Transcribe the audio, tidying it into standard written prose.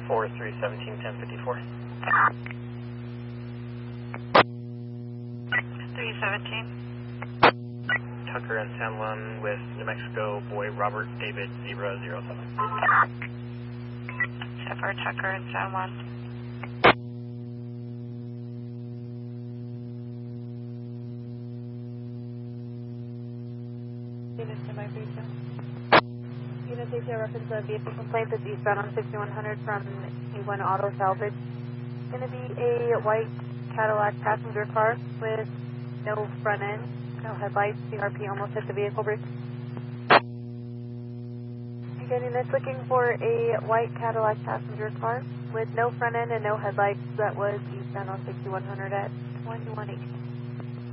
4317 1054. 317. Tucker and San Juan with New Mexico boy Robert David Zebra 07. For Tucker and San Juan. Unit to my visa. Unit ATR reference a vehicle complaint that's eastbound on 6100 from A1 Auto Salvage. Going to be a white Cadillac passenger car with no front end, no headlights. CRP almost hit the vehicle brakes. Again, units looking for a white Cadillac passenger car with no front end and no headlights that was eastbound on 6100 at 2118.